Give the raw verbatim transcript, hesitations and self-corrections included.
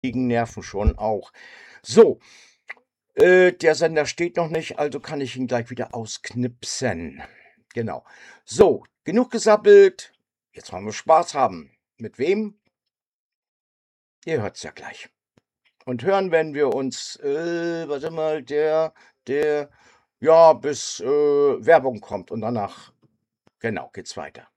Nerven schon auch. So, äh, der Sender steht noch nicht, also kann ich ihn gleich wieder ausknipsen. Genau. So, genug gesappelt. Jetzt wollen wir Spaß haben. Mit wem? Ihr hört's ja gleich. Und hören werden wir uns, äh, warte mal, der, der, ja, bis äh, Werbung kommt und danach, genau, geht's weiter.